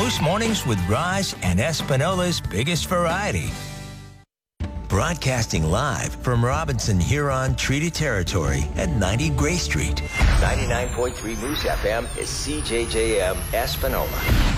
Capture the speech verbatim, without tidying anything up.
Moose Mornings with Raj and Espinola's biggest variety. Broadcasting live from Robinson Huron Treaty Territory at ninety Gray Street. ninety-nine point three Moose F M is C J J M Espinola.